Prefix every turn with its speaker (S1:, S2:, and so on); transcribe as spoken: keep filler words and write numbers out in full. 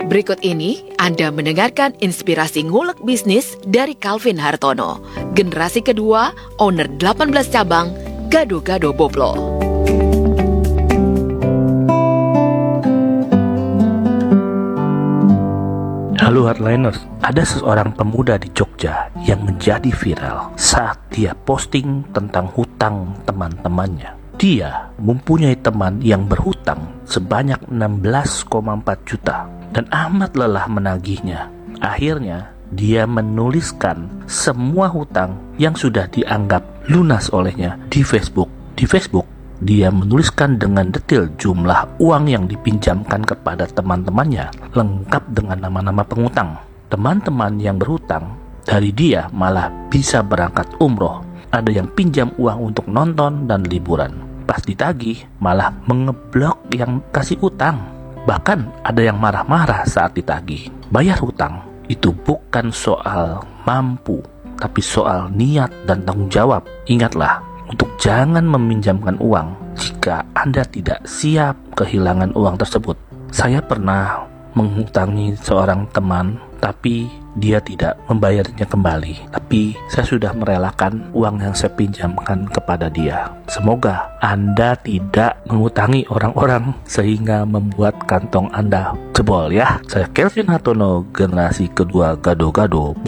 S1: Berikut ini Anda mendengarkan inspirasi ngulek bisnis dari Calvin Hartono, generasi kedua, owner delapan belas cabang, Gado-Gado Boplo.
S2: Halo Hardliners, ada seorang pemuda di Jogja yang menjadi viral saat dia posting tentang hutang teman-temannya. Dia mempunyai teman yang berhutang sebanyak enam belas koma empat juta dan amat lelah menagihnya. Akhirnya, dia menuliskan semua hutang yang sudah dianggap lunas olehnya di Facebook. Di Facebook, dia menuliskan dengan detail jumlah uang yang dipinjamkan kepada teman-temannya, lengkap dengan nama-nama pengutang. Teman-teman yang berhutang dari dia malah bisa berangkat umroh. Ada yang pinjam uang untuk nonton dan liburan. Pas ditagih, malah mengeblok yang kasih utang. Bahkan ada yang marah-marah saat ditagih. Bayar hutang itu bukan soal mampu, tapi soal niat dan tanggung jawab. Ingatlah, untuk jangan meminjamkan uang jika Anda tidak siap kehilangan uang tersebut. Saya pernah menghutangi seorang teman, tapi dia tidak membayarnya kembali. Tapi saya sudah merelakan uang yang saya pinjamkan kepada dia. Semoga Anda tidak menghutangi orang-orang sehingga membuat kantong Anda jebol ya. Saya Calvin Hartono, generasi kedua Gado-Gado.